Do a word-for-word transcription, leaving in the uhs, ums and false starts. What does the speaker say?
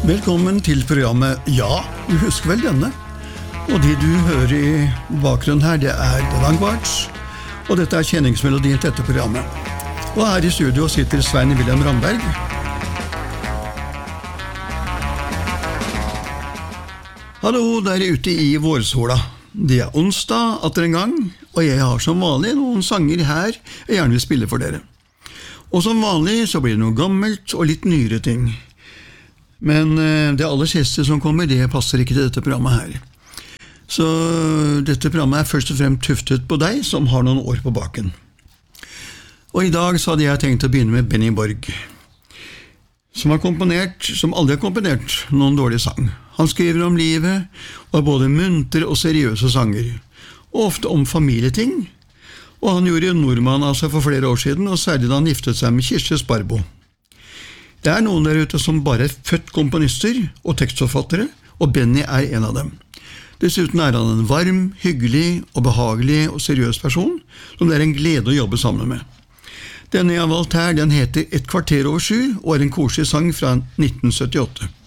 Velkommen til programmet Ja, du husker vel denne? Og det du hører i bakgrunnen her, det er The Vanguards, og dette er kjenningsmelodien til dette programmet. Og her i studio sitter Svein Wilhelm Ramberg. Hallo der ute i vårsola. Det er onsdag atter en gang, og jeg har som vanlig noen sanger her jeg gjerne vil spille for dere. Og som vanlig så blir det noe gammelt og litt nyere ting. Men det aller siste som kommer, det passer ikke til dette programmet her. Så dette programmet er først og fremst tuftet på deg som har noen år på baken. Og i dag så hadde jeg tenkt å begynne med Benny Borg, som har komponert, som aldri har komponert noen dårlig sang. Han skriver om livet, og har både muntre og seriøse sanger, og ofte om familieting. Og han gjorde nordmann av seg for flere år siden, og særlig da han giftet seg med Kirsti Sparbo. Det er noen der ute som bare er født komponister og tekstforfattere, og Benny er en av dem. Dessuten er han en varm, hyggelig og behagelig og seriøs person, som det er en glede å jobbe sammen med. Denne jeg har valgt her, den heter Et kvarter over sju, og er en koselig sang fra nitten syttiåtte.